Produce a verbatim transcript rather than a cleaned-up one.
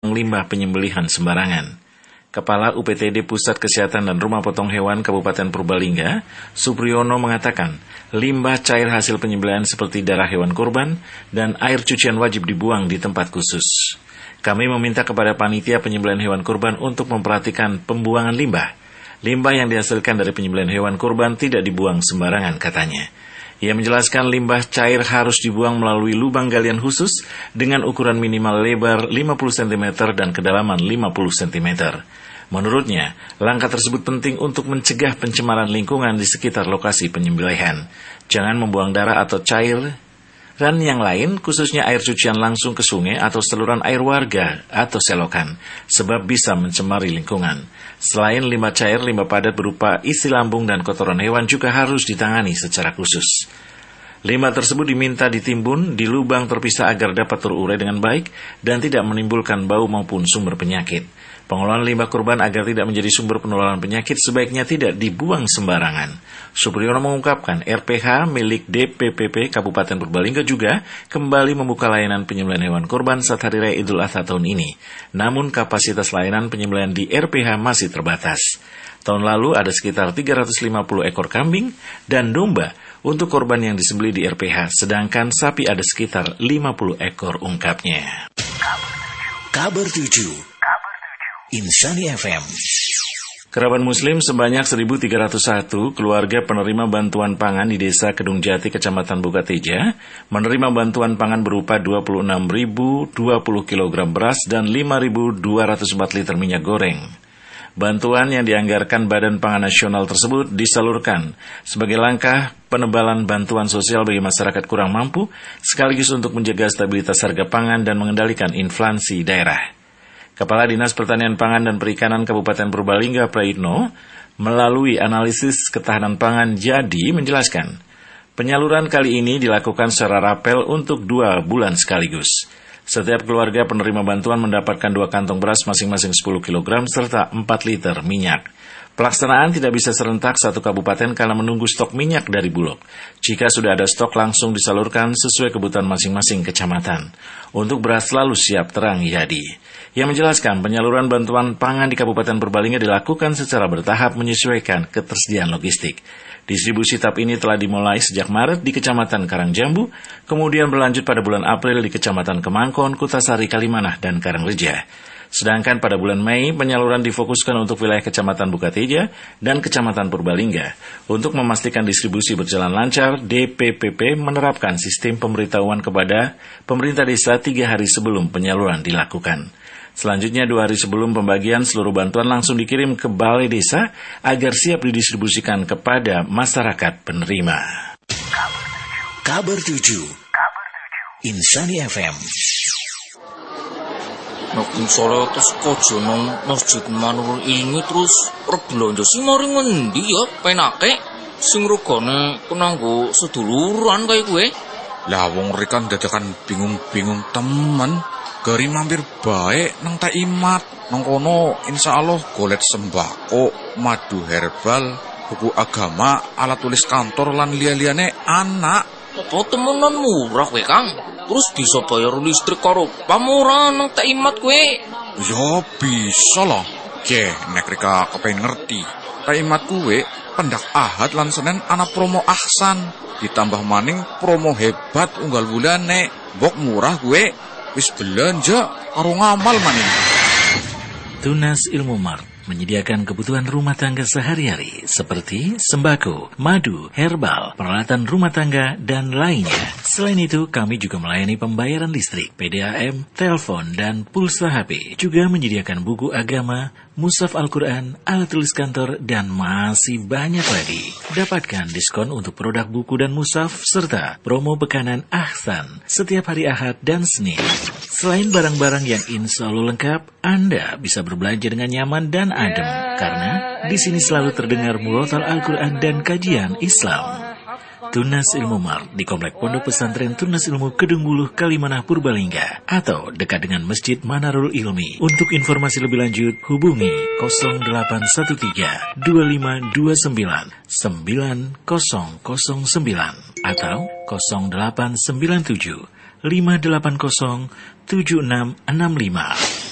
limbah penyembelihan sembarangan. Kepala U P T D Pusat Kesehatan dan Rumah Potong Hewan Kabupaten Purbalingga, Supriyono mengatakan, limbah cair hasil penyembelihan seperti darah hewan kurban dan air cucian wajib dibuang di tempat khusus. Kami meminta kepada panitia penyembelihan hewan kurban untuk memperhatikan pembuangan limbah. Limbah yang dihasilkan dari penyembelihan hewan kurban tidak dibuang sembarangan, katanya. Ia menjelaskan limbah cair harus dibuang melalui lubang galian khusus dengan ukuran minimal lebar lima puluh sentimeter dan kedalaman lima puluh sentimeter. Menurutnya, langkah tersebut penting untuk mencegah pencemaran lingkungan di sekitar lokasi penyembelihan. Jangan membuang darah atau cair dan yang lain, khususnya air cucian langsung ke sungai atau saluran air warga atau selokan, sebab bisa mencemari lingkungan. Selain limbah cair, limbah padat berupa isi lambung dan kotoran hewan juga harus ditangani secara khusus. Limbah tersebut diminta ditimbun di lubang terpisah agar dapat terurai dengan baik dan tidak menimbulkan bau maupun sumber penyakit. Pengelolaan limbah kurban agar tidak menjadi sumber penularan penyakit sebaiknya tidak dibuang sembarangan. Supriyono mengungkapkan R P H milik D P P P Kabupaten Purbalingga juga kembali membuka layanan penyembelihan hewan kurban saat Hari Raya Idul Adha tahun ini. Namun kapasitas layanan penyembelihan di R P H masih terbatas. Tahun lalu ada sekitar tiga ratus lima puluh ekor kambing dan domba untuk korban yang disembelih di R P H, sedangkan sapi ada sekitar lima puluh ekor, ungkapnya. Kabar tujuh Insani F M. Kerabat Muslim sebanyak seribu tiga ratus satu keluarga penerima bantuan pangan di Desa Kedung Jati, Kecamatan Bukateja, menerima bantuan pangan berupa dua puluh enam ribu dua puluh kilogram beras dan lima ribu dua ratus empat liter minyak goreng. Bantuan yang dianggarkan Badan Pangan Nasional tersebut disalurkan sebagai langkah penebalan bantuan sosial bagi masyarakat kurang mampu, sekaligus untuk menjaga stabilitas harga pangan dan mengendalikan inflasi daerah. Kepala Dinas Pertanian Pangan dan Perikanan Kabupaten Purbalingga, Praitno, melalui analisis ketahanan pangan jadi menjelaskan, penyaluran kali ini dilakukan secara rapel untuk dua bulan sekaligus. Setiap keluarga penerima bantuan mendapatkan dua kantong beras masing-masing sepuluh kilogram serta empat liter minyak. Pelaksanaan tidak bisa serentak satu kabupaten karena menunggu stok minyak dari Bulog. Jika sudah ada stok langsung disalurkan sesuai kebutuhan masing-masing kecamatan. Untuk beras selalu siap terang jadi. Ia menjelaskan penyaluran bantuan pangan di Kabupaten Purbalingga dilakukan secara bertahap menyesuaikan ketersediaan logistik. Distribusi tahap ini telah dimulai sejak Maret di Kecamatan Karangjambu, kemudian berlanjut pada bulan April di Kecamatan Kemangkon, Kutasari, Kalimanah, dan Karangreja. Sedangkan pada bulan Mei, penyaluran difokuskan untuk wilayah Kecamatan Bukateja dan Kecamatan Purbalingga. Untuk memastikan distribusi berjalan lancar, D P P P menerapkan sistem pemberitahuan kepada pemerintah desa tiga hari sebelum penyaluran dilakukan. Selanjutnya, dua hari sebelum pembagian, seluruh bantuan langsung dikirim ke balai desa agar siap didistribusikan kepada masyarakat penerima. Kabar tujuh Insani F M. Nek sore terus kojo nang Masjid Manurul Ilmi terus rebelanja sing mari ngendi ya penake sing regane kenanggo seduluran kaya kowe. Lah wong rekan dadakan bingung-bingung temen. Gari mampir bae nang Tak Imat. Nang kono insyaallah golet sembako, madu herbal, buku agama, alat tulis kantor lan liya-liyane anak. Apa temenan murah kowe, Kang? Terus bisa bayar listrik karo pamurah nang Tak Imat kowe? Ya bisa lah. Ke nek reka kepengen ngerti. Tak Imat kowe pendak Ahad lan Senin ana promo ahsan. Ditambah maning promo hebat unggal bulane. Bok murah kowe. Wis belanja karo ngamal maning. Tunas Ilmu Mart menyediakan kebutuhan rumah tangga sehari-hari seperti sembako, madu, herbal, peralatan rumah tangga, dan lainnya. Selain itu, kami juga melayani pembayaran listrik, P D A M, telepon, dan pulsa H P. Juga menyediakan buku agama, mushaf Al-Quran, alat tulis kantor, dan masih banyak lagi. Dapatkan diskon untuk produk buku dan mushaf, serta promo bekanan ahsan setiap hari Ahad dan Senin. Selain barang-barang yang insya Allah lengkap, Anda bisa berbelanja dengan nyaman dan adem, karena di sini selalu terdengar murotal Al-Quran dan kajian Islam. Tunas Ilmu Mart di Komplek Pondok Pesantren Tunas Ilmu Kedung Buluh, Kalimanah, Purbalingga, atau dekat dengan Masjid Manarul Ilmi. Untuk informasi lebih lanjut, hubungi nol delapan satu tiga dua lima dua sembilan sembilan nol nol sembilan atau nol delapan sembilan tujuh lima delapan nol tujuh enam enam lima.